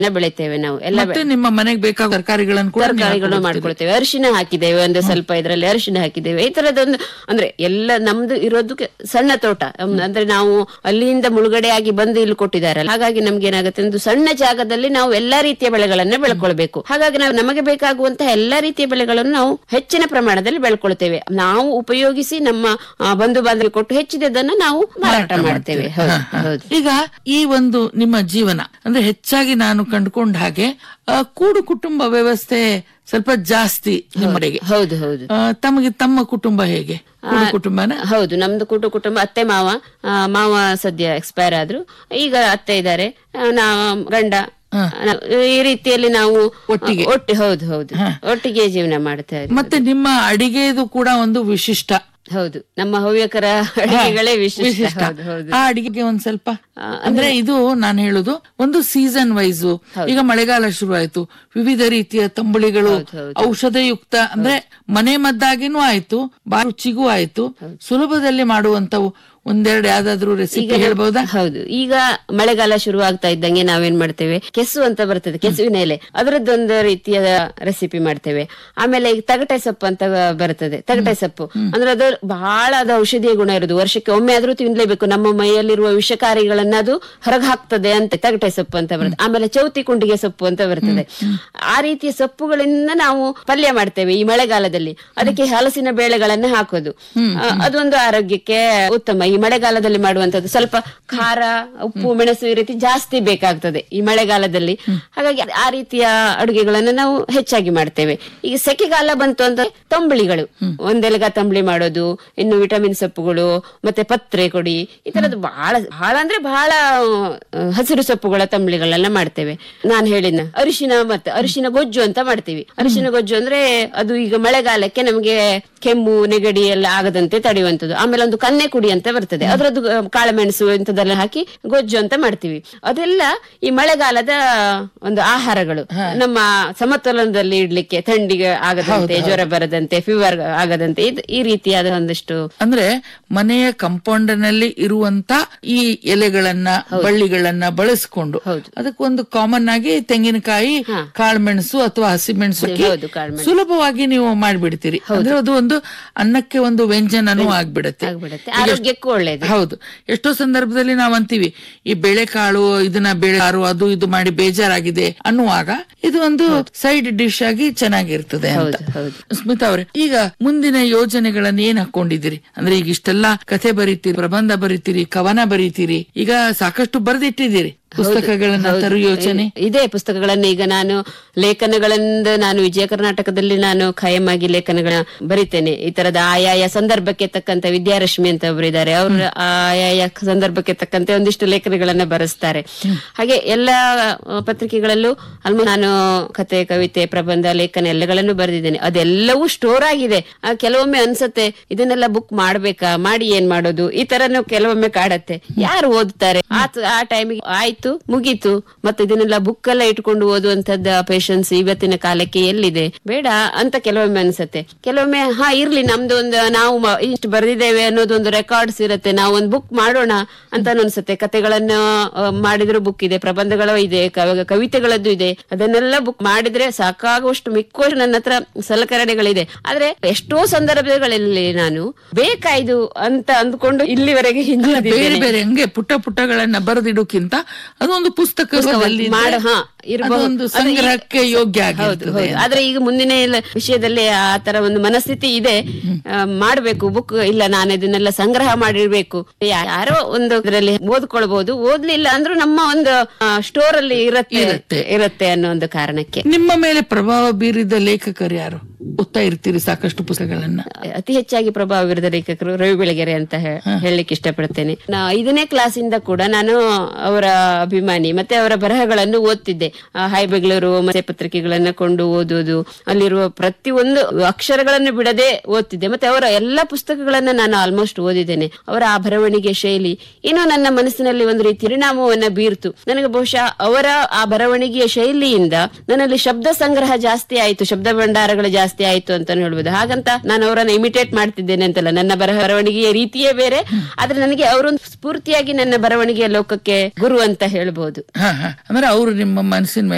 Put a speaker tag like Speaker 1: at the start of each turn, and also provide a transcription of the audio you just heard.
Speaker 1: ಬೆಳಿತೇವೆ ನಾವು ಎಲ್ಲ.
Speaker 2: ಮತ್ತೆ ನಿಮ್ಮ ಮನೆಗೆ ಬೇಕಾದ ತರಕಾರಿಗಳನ್ನು
Speaker 1: ಮಾಡ್ಕೊಳ್ತೇವೆ. ಅರಿಶಿನ ಹಾಕಿದ್ದೇವೆ, ಒಂದು ಸ್ವಲ್ಪ ಇದರಲ್ಲಿ ಅರಿಶಿನ ಹಾಕಿದ್ದೇವೆ. ಈ ತರದೊಂದು ಅಂದ್ರೆ ಎಲ್ಲ ನಮ್ದು ಇರೋದು ಸಣ್ಣ ತೋಟ. ಅಂದ್ರೆ ನಾವು ಅಲ್ಲಿಂದ ಮುಳುಗಡೆ ಆಗಿ ಬಂದು ಇಲ್ಲಿ ಕೊಟ್ಟಿದ್ದಾರೆ. ಹಾಗಾಗಿ ನಮ್ಗೆ ಏನಾಗುತ್ತೆ, ಒಂದು ಸಣ್ಣ ಜಾಗದಲ್ಲಿ ನಾವು ಎಲ್ಲಾ ರೀತಿಯ ಬೆಳೆಗಳನ್ನ ಬೆಳ್ಕೊಳ್ಬೇಕು. ಹಾಗಾಗಿ ನಾವು ನಮಗೆ ಬೇಕಾಗುವಂತಹ ಎಲ್ಲಾ ರೀತಿಯ ಬೆಳೆಗಳನ್ನು ನಾವು ಹೆಚ್ಚಿನ ಪ್ರಮಾಣದಲ್ಲಿ ಬೆಳ್ಕೊಳ್ತೇವೆ. ನಾವು ಉಪಯೋಗಿಸಿ ನಮ್ಮ ಬಂಧು ಬಾಂಧವ ಕೊಟ್ಟು ಹೆಚ್ಚಿದದನ್ನ ನಾವು ಮಾರಾಟ ಮಾಡ್ತೇವೆ.
Speaker 2: ಈಗ ಈ ಒಂದು ನಿಮ್ಮ ಜೀವನ ಅಂದ್ರೆ ಹೆಚ್ಚಾಗಿ ನಾನು ಕಂಡುಕೊಂಡ ಹಾಗೆ ಕೂಡು ಕುಟುಂಬ ವ್ಯವಸ್ಥೆ ಸ್ವಲ್ಪ ಜಾಸ್ತಿ ನಿಮ್ಮಡೆಗೆ.
Speaker 1: ಹೌದು ಹೌದು.
Speaker 2: ತಮ್ಮ ಕುಟುಂಬ ಹೇಗೆ? ಕುಟುಂಬನ?
Speaker 1: ಹೌದು, ನಮ್ದು ಕುಟುಂಬ. ಅತ್ತೆ ಮಾವ ಸದ್ಯ ಎಕ್ಸ್ಪೈರ್ ಆದ್ರು. ಈಗ ಅತ್ತೆ ಇದ್ದಾರೆ, ಗಂಡ, ಈ ರೀತಿಯಲ್ಲಿ ನಾವು ಒಟ್ಟಿಗೆ ಜೀವನ ಮಾಡ್ತಾ ಇದ್ದೀವಿ.
Speaker 2: ಮತ್ತೆ ನಿಮ್ಮ ಅಡಿಗೆದು ಕೂಡ ಒಂದು ವಿಶಿಷ್ಟ.
Speaker 1: ಹೌದು, ನಮ್ಮ ಹವ್ಯಕರ ಅಡಿಗೆಗಳೇ ವಿಶಿಷ್ಟ.
Speaker 2: ಆ ಅಡಿಗೆಗೆ ಒಂದ್ ಸ್ವಲ್ಪ ಅಂದ್ರೆ ಇದು ನಾನು ಹೇಳುದು ಒಂದು ಸೀಸನ್ ವೈಸ್. ಈಗ ಮಳೆಗಾಲ ಶುರು ಆಯ್ತು, ವಿವಿಧ ರೀತಿಯ ತಂಬುಳಿಗಳು ಔಷಧಯುಕ್ತ ಅಂದ್ರೆ ಮನೆ ಮದ್ದಾಗಿನೂ ಆಯ್ತು, ಬಾಳ ರುಚಿಗೂ ಆಯ್ತು, ಸುಲಭದಲ್ಲಿ ಮಾಡುವಂತವು ಒಂದೆರಡು ಯಾವ್ದಾದ್ರು ರೆಸಿಪಿ ಹೇಳ್ಬಹುದಾ?
Speaker 1: ಹೌದು, ಈಗ ಮಳೆಗಾಲ ಶುರು ಆಗ್ತಾ ಇದ್ದಂಗೆ ನಾವೇನ್ ಮಾಡ್ತೇವೆ, ಕೆಸು ಅಂತ ಬರ್ತದೆ, ಕೆಸುವಿನ ಎಲೆ, ಅದರದ್ದೊಂದು ರೀತಿಯ ರೆಸಿಪಿ ಮಾಡ್ತೇವೆ. ಆಮೇಲೆ ಈಗ ತಗಟೆ ಸೊಪ್ಪು ಅಂತ ಬರ್ತದೆ. ತಗಟೆ ಸೊಪ್ಪು ಅಂದ್ರೆ ಅದು ಬಹಳ ಅದು ಔಷಧೀಯ ಗುಣ ಇರುದು. ವರ್ಷಕ್ಕೆ ಒಮ್ಮೆ ಆದ್ರೂ ತಿನ್ಲೇಬೇಕು. ನಮ್ಮ ಮೈಯಲ್ಲಿರುವ ವಿಷಕಾರಿಗಳನ್ನ ಅದು ಹೊರಗೆ ಹಾಕ್ತದೆ ಅಂತ ತಗಟೆ ಸೊಪ್ಪು ಅಂತ ಬರ್ತದೆ. ಆಮೇಲೆ ಚೌತಿ ಕುಂಡಿಗೆ ಸೊಪ್ಪು ಅಂತ ಬರ್ತದೆ. ಆ ರೀತಿಯ ಸೊಪ್ಪುಗಳಿಂದ ನಾವು ಪಲ್ಯ ಮಾಡ್ತೇವೆ ಈ ಮಳೆಗಾಲದಲ್ಲಿ. ಅದಕ್ಕೆ ಹಲಸಿನ ಬೇಳೆಗಳನ್ನ ಹಾಕೋದು, ಅದೊಂದು ಆರೋಗ್ಯಕ್ಕೆ ಉತ್ತಮ. ಈ ಮಳೆಗಾಲದಲ್ಲಿ ಮಾಡುವಂತದ್ದು ಸ್ವಲ್ಪ ಖಾರ, ಉಪ್ಪು, ಮೆಣಸು ಈ ರೀತಿ ಜಾಸ್ತಿ ಬೇಕಾಗ್ತದೆ ಈ ಮಳೆಗಾಲದಲ್ಲಿ. ಹಾಗಾಗಿ ಆ ರೀತಿಯ ಅಡುಗೆಗಳನ್ನ ನಾವು ಹೆಚ್ಚಾಗಿ ಮಾಡ್ತೇವೆ. ಈಗ ಸೆಕೆಗಾಲ ಬಂತು ಅಂತ ತಂಬುಳಿಗಳು, ಒಂದೆಲಗ ತಂಬುಳಿ ಮಾಡೋದು, ಇನ್ನು ವಿಟಮಿನ್ ಸೊಪ್ಪುಗಳು, ಮತ್ತೆ ಪತ್ರೆ ಕೊಡಿ, ಈ ತರದ್ದು ಬಹಳ ಬಹಳ ಅಂದ್ರೆ ಬಹಳ ಹಸಿರು ಸೊಪ್ಪುಗಳ ತಂಬುಳಿಗಳನ್ನ ಮಾಡ್ತೇವೆ. ನಾನು ಹೇಳಿದ ಅರಿಶಿನ ಗೊಜ್ಜು ಅಂತ ಮಾಡ್ತೀವಿ. ಅರಿಶಿನ ಗೊಜ್ಜು ಅಂದ್ರೆ ಅದು ಈಗ ಮಳೆಗಾಲಕ್ಕೆ ನಮಗೆ ಕೆಮ್ಮು ನೆಗಡಿ ಎಲ್ಲ ಆಗದಂತೆ ತಡೆಯುವಂತದ್ದು. ಆಮೇಲೆ ಒಂದು ಕನ್ನೆ ಕುಡಿ ಅಂತ ಬರ್ತದೆ, ಅದರದ್ದು ಕಾಳುಮೆಣಸು ಇಂಥದೆಲ್ಲ ಹಾಕಿ ಗೊಜ್ಜು ಅಂತ ಮಾಡ್ತೀವಿ. ಅದೆಲ್ಲ ಈ ಮಳೆಗಾಲದ ಒಂದು ಆಹಾರಗಳು, ನಮ್ಮ ಸಮತೋಲನದಲ್ಲಿ ಇಡ್ಲಿಕ್ಕೆ, ಥಂಡಿಗೆ ಆಗದಂತೆ, ಜ್ವರ ಬರದಂತೆ, ಫೀವರ್ ಆಗದಂತೆ ಈ ರೀತಿಯಾದ ಒಂದಿಷ್ಟು.
Speaker 2: ಅಂದ್ರೆ ಮನೆಯ ಕಾಂಪೌಂಡ್ ನಲ್ಲಿ ಇರುವಂತ ಈ ಎಲೆಗಳನ್ನ ಬಳ್ಳಿಗಳನ್ನ ಬಳಸಿಕೊಂಡು ಅದಕ್ಕೊಂದು ಕಾಮನ್ ಆಗಿ ತೆಂಗಿನಕಾಯಿ, ಕಾಳುಮೆಣಸು ಅಥವಾ ಹಸಿಮೆಣಸು ಸುಲಭವಾಗಿ ನೀವು ಮಾಡ್ಬಿಡ್ತೀರಿ. ಅಂದ್ರೆ ಅದು ಒಂದು ಅನ್ನಕ್ಕೆ ಒಂದು ವ್ಯಂಜನನೂ ಆಗ್ಬಿಡತ್ತೆ,
Speaker 1: ಆರೋಗ್ಯಕ್ಕೂ ಒಳ್ಳೇದು.
Speaker 2: ಹೌದು. ಎಷ್ಟೋ ಸಂದರ್ಭದಲ್ಲಿ ನಾವ್ ಅಂತೀವಿ ಈ ಬೇಳೆಕಾಳು ಇದನ್ನ ಬೇಳೆಕಾಳು ಅದು ಇದು ಮಾಡಿ ಬೇಜಾರಾಗಿದೆ ಅನ್ನುವಾಗ ಇದು ಒಂದು ಸೈಡ್ ಡಿಶ್ ಆಗಿ ಚೆನ್ನಾಗಿರ್ತದೆ ಅಂತ. ಸ್ಮಿತಾ ಅವರೇ, ಈಗ ಮುಂದಿನ ಯೋಜನೆಗಳನ್ನ ಏನ್ ಹಾಕೊಂಡಿದ್ದೀರಿ? ಅಂದ್ರೆ ಈಗ ಇಷ್ಟೆಲ್ಲ ಕಥೆ ಬರೀತೀರಿ, ಪ್ರಬಂಧ ಬರೀತೀರಿ, ಕವನ ಬರೀತೀರಿ, ಈಗ ಸಾಕಷ್ಟು ಬರೆದಿಟ್ಟಿದ್ದೀರಿ. ಪುಸ್ತಕಗಳನ್ನ ತರುವ ಯೋಚನೆ
Speaker 1: ಇದೆ. ಪುಸ್ತಕಗಳನ್ನ ಈಗ ನಾನು ವಿಜಯ ಕರ್ನಾಟಕದಲ್ಲಿ ನಾನು ಖಾಯಂ ಆಗಿ ಲೇಖನಗಳನ್ನ ಬರಿತೇನೆ. ಈ ತರದ ಆಯಾಯ ಸಂದರ್ಭಕ್ಕೆ ತಕ್ಕಂತೆ ವಿದ್ಯಾರಶ್ಮಿ ಅಂತ ಒಬ್ಬರಿದ್ದಾರೆ, ಅವರು ಆಯಾಯ ಸಂದರ್ಭಕ್ಕೆ ತಕ್ಕಂತೆ ಒಂದಿಷ್ಟು ಲೇಖನಗಳನ್ನ ಬರೆಸ್ತಾರೆ. ಹಾಗೆ ಎಲ್ಲಾ ಪತ್ರಿಕೆಗಳಲ್ಲೂ ನಾನು ಕತೆ, ಕವಿತೆ, ಪ್ರಬಂಧ, ಲೇಖನ ಎಲ್ಲಗಳನ್ನು ಬರೆದಿದ್ದೇನೆ. ಅದೆಲ್ಲವೂ ಸ್ಟೋರ್ ಆಗಿದೆ. ಕೆಲವೊಮ್ಮೆ ಅನ್ಸತ್ತೆ ಇದನ್ನೆಲ್ಲ ಬುಕ್ ಮಾಡ್ಬೇಕಾ, ಮಾಡಿ ಏನ್ ಮಾಡೋದು, ಈ ತರನು ಕೆಲವೊಮ್ಮೆ ಕಾಡತ್ತೆ. ಯಾರು ಓದ್ತಾರೆ? ಆ ಟೈಮಿಗೆ ಆಯ್ತು, ಮುಗೀತು. ಮತ್ತೆ ಇದನ್ನೆಲ್ಲ ಬುಕ್ ಎಲ್ಲ ಇಟ್ಕೊಂಡು ಓದುವಂತದ್ದ ಪೇಶನ್ಸ್ ಇವತ್ತಿನ ಕಾಲಕ್ಕೆ ಎಲ್ಲಿದೆ? ಬೇಡ ಅಂತ ಕೆಲವೊಮ್ಮೆ ಅನ್ಸತ್ತೆ. ಕೆಲವೊಮ್ಮೆ ಇರ್ಲಿ, ನಮ್ದು ಒಂದು ನಾವು ಇಷ್ಟು ಬರೆದಿದ್ದೇವೆ ಅನ್ನೋದೊಂದು ರೆಕಾರ್ಡ್ಸ್ ಇರುತ್ತೆ, ನಾವು ಒಂದು ಬುಕ್ ಮಾಡೋಣ ಅಂತ ಅನ್ಸುತ್ತೆ. ಕತೆಗಳನ್ನ ಮಾಡಿದ್ರು ಬುಕ್ ಇದೆ, ಪ್ರಬಂಧಗಳು ಇದೆ, ಕವಿತೆಗಳದ್ದು ಇದೆ. ಅದನ್ನೆಲ್ಲ ಬುಕ್ ಮಾಡಿದ್ರೆ ಸಾಕಾಗುವಷ್ಟು ಮಿಕ್ಕಷ್ಟು ನನ್ನ ಹತ್ರ ಸಲಕರಣೆಗಳಿದೆ. ಆದ್ರೆ ಎಷ್ಟೋ ಸಂದರ್ಭಗಳಲ್ಲಿ ನಾನು ಬೇಕಾಯ್ದು ಅಂತ ಅಂದ್ಕೊಂಡು ಇಲ್ಲಿವರೆಗೆ
Speaker 2: ಬೇರೆ ಬೇರೆ ಹಂಗೆ ಪುಟ್ಟಗಳನ್ನ ಬರೆದಿಡೋಕ್ಕಿಂತ ಅದೊಂದು ಪುಸ್ತಕದಲ್ಲಿ ಇರಬಹುದು, ಸಂಗ್ರಹಕ್ಕೆ ಯೋಗ್ಯ ಆಗಿರ್ತದೆ.
Speaker 1: ಆದ್ರೆ ಈಗ ಮುಂದಿನ ವಿಷಯದಲ್ಲಿ ಆ ತರ ಒಂದು ಮನಸ್ಥಿತಿ ಇದೆ, ಮಾಡ್ಬೇಕು ಬುಕ್. ಇಲ್ಲ, ನಾನು ಇದನ್ನೆಲ್ಲ ಸಂಗ್ರಹ ಮಾಡಿರ್ಬೇಕು, ಯಾರೋ ಒಂದು ಇದರಲ್ಲಿ ಓದ್ಕೊಳ್ಬಹುದು, ಓದ್ಲಿಲ್ಲ ಅಂದ್ರೂ ನಮ್ಮ ಒಂದು ಸ್ಟೋರ್ ಅಲ್ಲಿ ಇರುತ್ತೆ ಅನ್ನೋ ಒಂದು ಕಾರಣಕ್ಕೆ.
Speaker 2: ನಿಮ್ಮ ಮೇಲೆ ಪ್ರಭಾವ ಬೀರಿದ ಲೇಖಕರು ಯಾರು? ಓದ್ತಾ ಇರ್ತೀರಿ ಸಾಕಷ್ಟು ಪುಸ್ತಕಗಳನ್ನ.
Speaker 1: ಅತಿ ಹೆಚ್ಚಾಗಿ ಪ್ರಭಾವ ಬೀರಿದ ಲೇಖಕರು ರವಿ ಬೆಳಗೆರೆ ಅಂತ ಹೇಳಲಿಕ್ಕೆ ಇಷ್ಟಪಡ್ತೇನೆ. 5ನೇ ಕ್ಲಾಸಿಂದ ಕೂಡ ನಾನು ಅವರ ಅಭಿಮಾನಿ. ಮತ್ತೆ ಅವರ ಬರಹಗಳನ್ನು ಓದ್ತಿದ್ದೆ. ಹೈ ಬೆಂಗಳೂರು ಮತ್ತೆ ಪತ್ರಿಕೆಗಳನ್ನ ಕೊಂಡು ಓದುವುದು, ಅಲ್ಲಿರುವ ಪ್ರತಿಯೊಂದು ಅಕ್ಷರಗಳನ್ನು ಬಿಡದೆ ಓದ್ತಿದ್ದೆ. ಮತ್ತೆ ಅವರ ಎಲ್ಲಾ ಪುಸ್ತಕಗಳನ್ನ ನಾನು ಆಲ್ಮೋಸ್ಟ್ ಓದಿದ್ದೇನೆ. ಅವರ ಆ ಬರವಣಿಗೆ ಶೈಲಿ ಏನೋ ನನ್ನ ಮನಸ್ಸಿನಲ್ಲಿ ಒಂದು ರೀತಿ ಪರಿಣಾಮವನ್ನ ಬೀರ್ತು. ನನಗೆ ಬಹುಶಃ ಅವರ ಆ ಬರವಣಿಗೆಯ ಶೈಲಿಯಿಂದ ನನ್ನಲ್ಲಿ ಶಬ್ದ ಸಂಗ್ರಹ ಜಾಸ್ತಿ ಆಯ್ತು, ಶಬ್ದ ಭಂಡಾರಗಳು ಜಾಸ್ತಿ ಆಯ್ತು ಅಂತ ಹೇಳ್ಬೋದು. ಹಾಗಂತ ನಾನು ಅವರನ್ನ ಇಮಿಟೇಟ್ ಮಾಡ್ತಿದ್ದೇನೆ ಅಂತಲ್ಲ, ನನ್ನ ಬರವಣಿಗೆಯ ರೀತಿಯೇ ಬೇರೆ. ಆದ್ರೆ ನನಗೆ ಅವರೊಂದು ಸ್ಫೂರ್ತಿಯಾಗಿ ನನ್ನ ಬರವಣಿಗೆಯ ಲೋಕಕ್ಕೆ ಗುರು ಅಂತ ಹೇಳ್ಬಹುದು.
Speaker 2: ಅಂದ್ರೆ ಅವರು ನಿಮ್ಮ ಮನಸ್ಸಿನ